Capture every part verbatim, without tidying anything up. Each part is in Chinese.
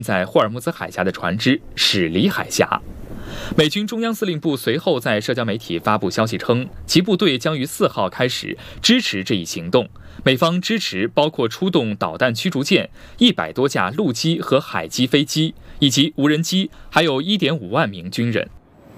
在霍尔木兹海峡的船只驶离海峡。美军中央司令部随后在社交媒体发布消息称，其部队将于四号开始支持这一行动。美方支持包括出动导弹驱逐舰、一百多架陆基和海基飞机以及无人机，还有 一点五万名军人。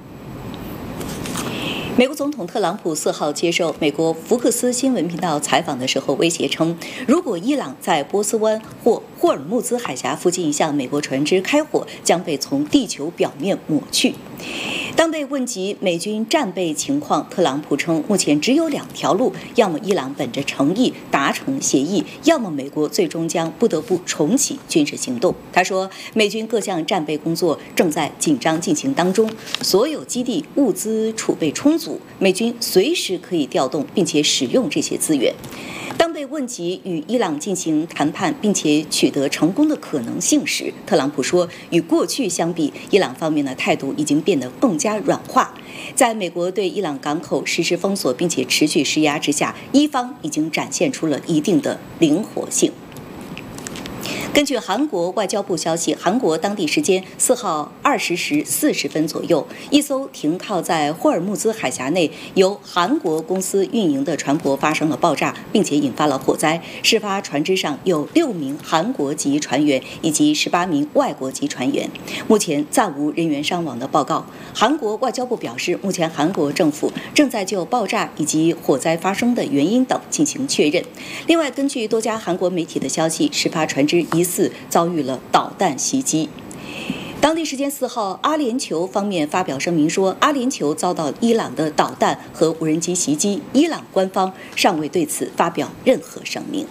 美国总统特朗普四号接受美国福克斯新闻频道采访的时候威胁称，如果伊朗在波斯湾或霍尔木兹海峡附近向美国船只开火，将被从地球表面抹去。当被问及美军战备情况，特朗普称，目前只有两条路，要么伊朗本着诚意达成协议，要么美国最终将不得不重启军事行动。他说，美军各项战备工作正在紧张进行当中，所有基地物资储备充足，美军随时可以调动并且使用这些资源。当被问及与伊朗进行谈判并且取得成功的可能性时，特朗普说，与过去相比，伊朗方面的态度已经变得更加软化。在美国对伊朗港口实施封锁并且持续施压之下，伊方已经展现出了一定的灵活性。根据韩国外交部消息，韩国当地时间四号二十时四十分左右，一艘停靠在霍尔木兹海峡内由韩国公司运营的船舶发生了爆炸，并且引发了火灾。事发船只上有六名韩国籍船员以及十八名外国籍船员，目前暂无人员伤亡的报告。韩国外交部表示，目前韩国政府正在就爆炸以及火灾发生的原因等进行确认。另外，根据多家韩国媒体的消息，事发船只疑似遭遇了导弹袭击。当地时间四号，阿联酋方面发表声明说，阿联酋遭到伊朗的导弹和无人机袭击，伊朗官方尚未对此发表任何声明。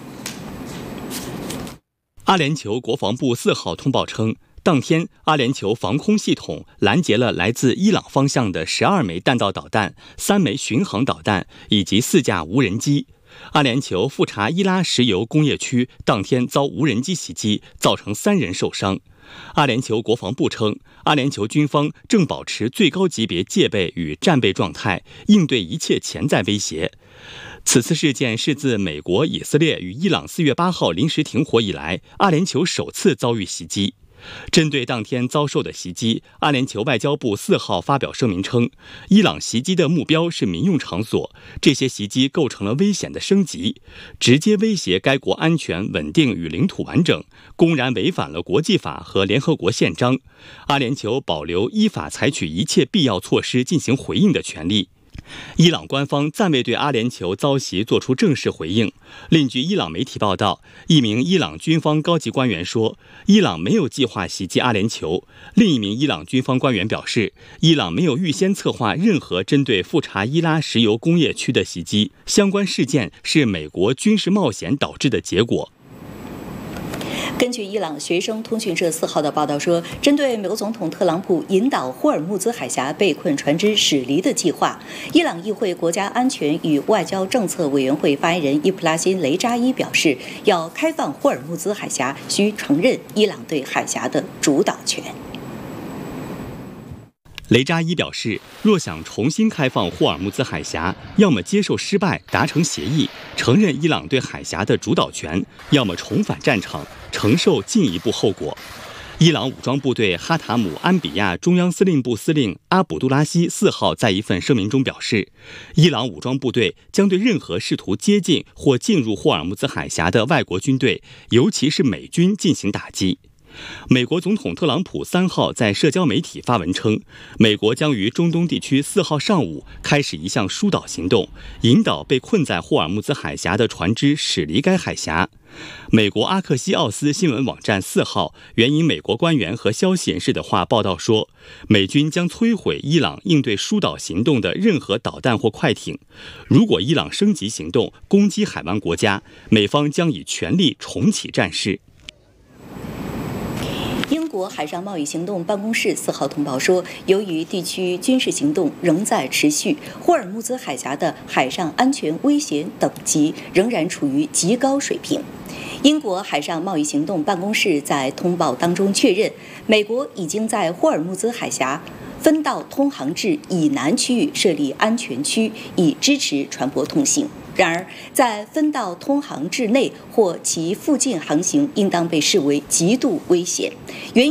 阿联酋国防部四号通报称，当天阿联酋防空系统拦截了来自伊朗方向的十二枚弹道导弹、三枚巡航导弹以及四架无人机。阿联酋富查伊拉石油工业区当天遭无人机袭击，造成三人受伤。阿联酋国防部称，阿联酋军方正保持最高级别戒备与战备状态，应对一切潜在威胁。此次事件是自美国、以色列与伊朗四月八号临时停火以来，阿联酋首次遭遇袭击。针对当天遭受的袭击，阿联酋外交部四号发表声明称，伊朗袭击的目标是民用场所，这些袭击构成了危险的升级，直接威胁该国安全稳定与领土完整，公然违反了国际法和联合国宪章。阿联酋保留依法采取一切必要措施进行回应的权利。伊朗官方暂未对阿联酋遭袭作出正式回应。另据伊朗媒体报道，一名伊朗军方高级官员说，伊朗没有计划袭击阿联酋。另一名伊朗军方官员表示，伊朗没有预先策划任何针对富查伊拉石油工业区的袭击，相关事件是美国军事冒险导致的结果。 根据伊朗学生通讯社四号的报道说，针对美国总统特朗普引导霍尔木兹海峡被困船只驶离的计划，伊朗议会国家安全与外交政策委员会发言人伊普拉辛·雷扎伊表示，要开放霍尔木兹海峡，需承认伊朗对海峡的主导权。 雷扎伊表示，若想重新开放霍尔木兹海峡，要么接受失败，达成协议，承认伊朗对海峡的主导权，要么重返战场，承受进一步后果。伊朗武装部队哈塔姆安比亚中央司令部司令阿卜杜拉希四号在一份声明中表示，伊朗武装部队将对任何试图接近或进入霍尔木兹海峡的外国军队，尤其是美军进行打击。美国总统特朗普三号在社交媒体发文称，美国将于中东地区四号上午开始一项疏导行动，引导被困在霍尔木兹海峡的船只驶离该海峡。美国阿克西奥斯新闻网站四号援引美国官员和消息人士的话报道说，美军将摧毁伊朗应对疏导行动的任何导弹或快艇。如果伊朗升级行动攻击海湾国家，美方将以全力重启战事。 英国海上贸易行动办公室四号通报说，由于地区军事行动仍在持续，霍尔木兹海峡的海上安全威胁等级仍然处于极高水平。英国海上贸易行动办公室在通报当中确认，美国已经在霍尔木兹海峡分道通航至以南区域设立安全区，以支持船舶通行。然而，在分道通航至内或其附近航行，应当被视为极度危险。原